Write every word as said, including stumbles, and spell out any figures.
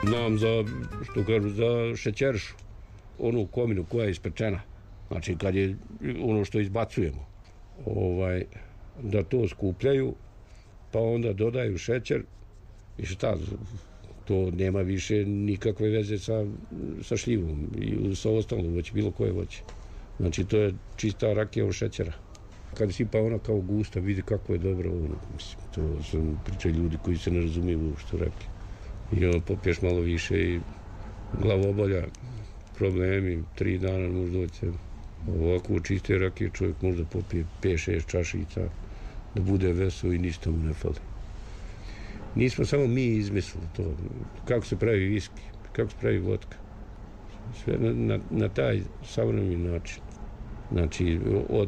Znam za, što kažu, za šećeršu. Onu kominu koja je ispečena. Znači, kad je ono što izbacujemo. Ovaj, da to skupljaju, pa onda dodaju šećer i šta, to nema više nikakve veze sa, sa šljivom i sa ostalom voće, bilo koje voće. Znači, to je čista rakija od šećera. Kad sipa ona kao gusta, vidi kako je dobro ono, mislim, to sam pričao ljudi koji se ne razumiju što rakije. I ono, popiješ malo više i glavobolja, problemi, tri dana možda doći. Ovako u čiste rakije čovjek možda popije pet šest čašica, da bude vesel i ništa mu ne fali. Nismo samo mi izmislili to, kako se pravi viski, kako se pravi vodka. Sve na, na, na taj savremeni način. Znači, od